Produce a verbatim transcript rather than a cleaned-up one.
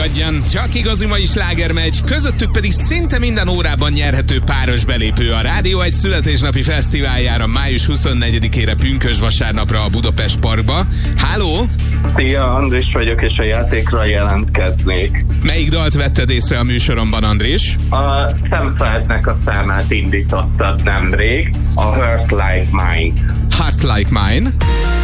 nyugodjan, csak igazi mai sláger megy, közöttük pedig szinte minden órában nyerhető páros belépő a Rádió egy születésnapi fesztiváljára május huszonnegyedikére pünkösd vasárnapra a Budapest Parkba. Háló! Szia, Andris vagyok, és a játékra jelentkeznék. Melyik dalt vetted észre a műsoromban, Andris? A Sam Feltnek a számát indítottad nemrég, a Heart Like Mine. Heart Like Mine.